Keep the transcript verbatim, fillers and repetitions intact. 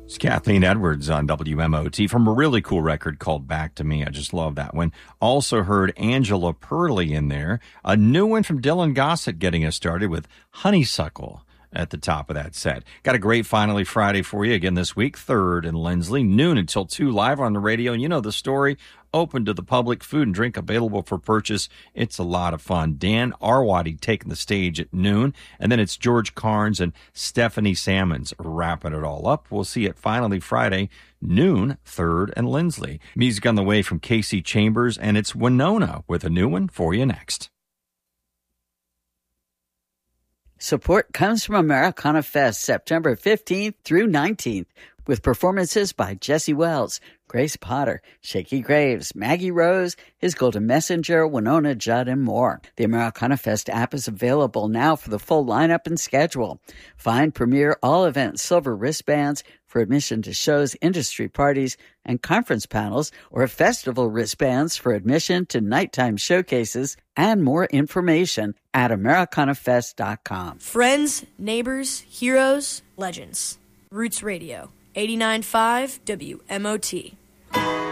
It's Kathleen Edwards on W M O T from a really cool record called Back to Me. I just love that one. Also heard Angela Perley in there. A new one from Dylan Gossett getting us started with Honeysuckle at the top of that set. Got a great Finally Friday for you again this week. Third and Lindsley, noon until two, live on the radio. And you know the story. Open to the public, food and drink available for purchase. It's a lot of fun. Dan Arwady taking the stage at noon, and then it's George Carnes and Stephanie Sammons wrapping it all up. We'll see it Finally Friday, noon, Third and Lindsley. Music on the way from Casey Chambers, and it's Winona with a new one for you next. Support comes from Americana Fest, September fifteenth through nineteenth, with performances by Jesse Wells, Grace Potter, Shaky Graves, Maggie Rose, His Golden Messenger, Winona Judd, and more. The Americana Fest app is available now for the full lineup and schedule. Find Premier All-Event Silver wristbands for admission to shows, industry parties, and conference panels, or festival wristbands for admission to nighttime showcases, and more information at americana fest dot com. Friends, neighbors, heroes, legends. Roots Radio, eighty-nine point five W M O T.